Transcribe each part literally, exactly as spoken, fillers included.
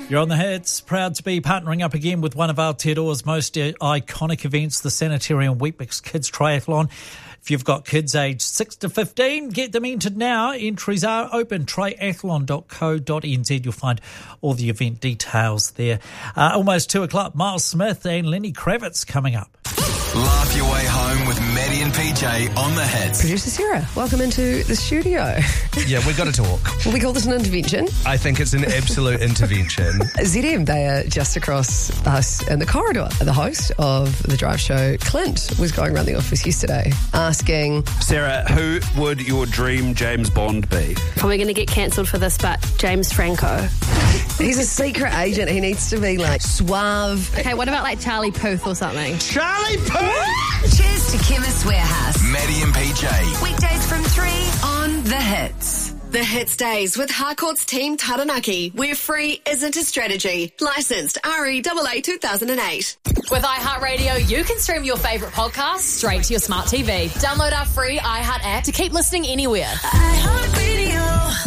You're on the hits. Proud to be partnering up again with one of Aotearoa's most iconic events, the Sanitarium Weet-Bix Kids Triathlon. If you've got kids aged six to fifteen, get them entered now. Entries are open. triathlon dot co dot n z. You'll find all the event details there. Uh, almost two o'clock. Miles Smith and Lenny Kravitz coming up. Laugh your way home with Maddie and P J on the hits. Producer Sarah, welcome into the studio. Yeah, we've got to talk. Will we call this an intervention? I think it's an absolute intervention. Z M, they are just across us in the corridor. The host of the drive show, Clint, was going around the office yesterday asking, Sarah, who would your dream James Bond be? Probably going to get cancelled for this, but James Franco. He's a secret agent. He needs to be like suave. Okay, what about like Charlie Puth or something? Charlie Puth! Cheers to Chemist Warehouse. Maddie and P J. Weekdays from three on The Hits. The Hits Days with Harcourt's Team Taranaki, where free isn't a strategy. Licensed R E A A two thousand eight. With iHeartRadio, you can stream your favourite podcasts straight to your smart T V. Download our free iHeart app to keep listening anywhere. iHeartRadio.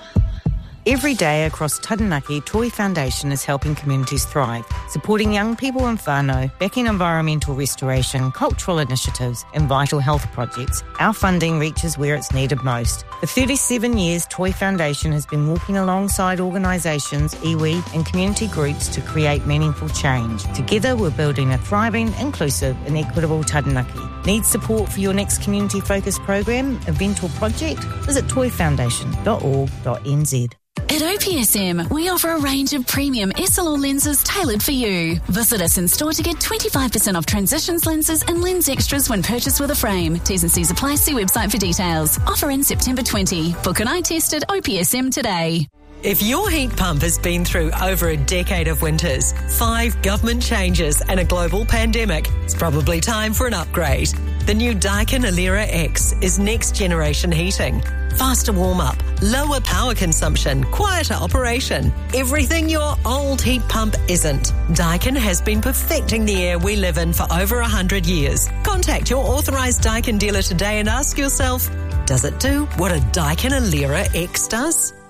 Every day across Taranaki, Toi Foundation is helping communities thrive, supporting young people in whānau, backing environmental restoration, cultural initiatives and vital health projects. Our funding reaches where it's needed most. For thirty-seven years, Toi Foundation has been walking alongside organisations, iwi and community groups to create meaningful change. Together, we're building a thriving, inclusive and equitable Taranaki. Need support for your next community-focused program, event or project? Visit toi foundation dot org dot n z. At O P S M, we offer a range of premium S L R lenses tailored for you. Visit us in store to get twenty-five percent off transitions lenses and lens extras when purchased with a frame. T's and C's apply. See website for details. Offer in September twentieth. Book an eye test at O P S M today. If your heat pump has been through over a decade of winters, five government changes and a global pandemic, it's probably time for an upgrade. The new Daikin Alera X is next generation heating. Faster warm-up, lower power consumption, quieter operation. Everything your old heat pump isn't. Daikin has been perfecting the air we live in for over one hundred years. Contact your authorised Daikin dealer today and ask yourself, does it do what a Daikin Alera X does?